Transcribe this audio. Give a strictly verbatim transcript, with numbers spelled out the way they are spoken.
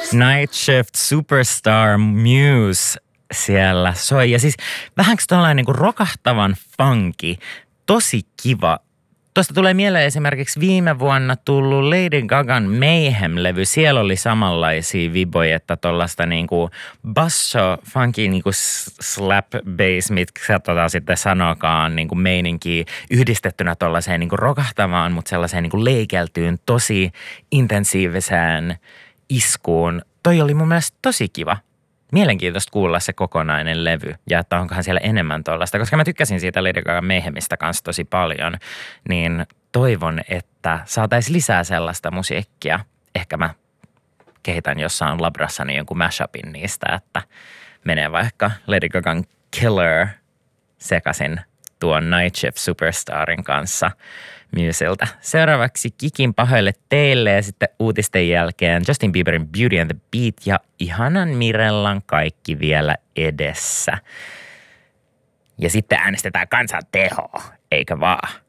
Night Shift Superstar Muse siellä soi. Ja siis vähänkö tuollainen niinku rokahtavan funky, tosi kiva. Tuosta tulee mieleen esimerkiksi viime vuonna tullut Lady Gagan Mayhem-levy. Siellä oli samanlaisia viboja, että tuollaista niinku basso, funky niinku slap bass, mitkä tota sitten sanokaan niinku meininkiä yhdistettynä tuollaiseen niinku rokahtavaan, mutta sellaiseen niinku leikeltyyn, tosi intensiiviseen iskuun. Toi oli mun mielestä tosi kiva. Mielenkiintoista kuulla se kokonainen levy ja että onkohan siellä enemmän tuollaista, koska mä tykkäsin siitä Lady Gaga Mayhemistä kanssa tosi paljon, niin toivon, että saataisiin lisää sellaista musiikkia. Ehkä mä kehitän jossain labrassani jonkun mashupin niistä, että menee vaikka Lady Gagan Killer sekaisin tuon Night Shift Superstarin kanssa Muselta. Seuraavaksi Kikin pahoille teille ja sitten uutisten jälkeen Justin Bieberin Beauty and the Beat ja ihanan Mirellan kaikki vielä edessä. Ja sitten äänestetään kansan tehoa, eikä vaan?